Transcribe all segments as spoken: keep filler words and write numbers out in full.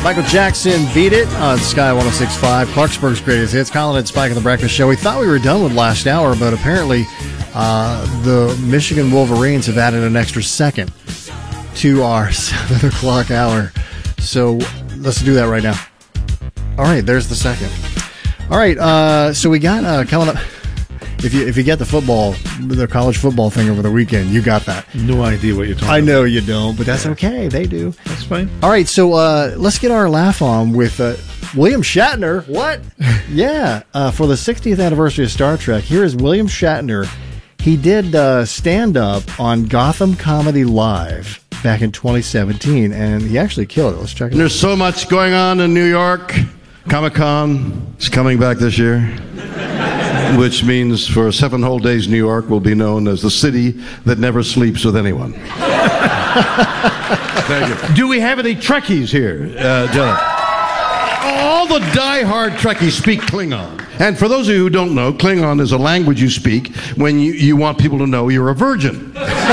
Michael Jackson Beat It on Sky one oh six point five, Clarksburg's greatest hits. Colin and Spike on the Breakfast Show. We thought we were done with last hour, but apparently uh, the Michigan Wolverines have added an extra second to our seven o'clock hour. So let's do that right now. All right, there's the second. All right, uh, so we got uh, coming up. If you if you get the football, the college football thing over the weekend, you got that. No idea what you're talking about. I know you don't, but that's okay. They do. That's fine. All right, so uh, let's get our laugh on with uh, William Shatner. What? yeah, uh, for the sixtieth anniversary of Star Trek, here is William Shatner. He did uh, stand-up on Gotham Comedy Live back in twenty seventeen, and he actually killed it. Let's check it out. There's so much going on in New York. Comic-Con is coming back this year, which means for seven whole days, New York will be known as the city that never sleeps with anyone. Thank you. Do we have any Trekkies here, uh, Dylan? All the die-hard Trekkies speak Klingon. And for those of you who don't know, Klingon is a language you speak when you, you want people to know you're a virgin.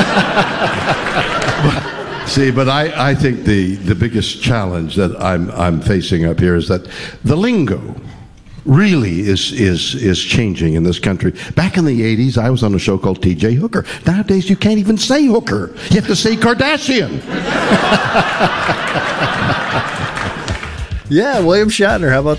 See, but I, I think the, the biggest challenge that I'm I'm facing up here is that the lingo really is is is changing in this country. Back in the eighties, I was on a show called T J Hooker. Nowadays, you can't even say hooker. You have to say Kardashian. Yeah, William Shatner. How about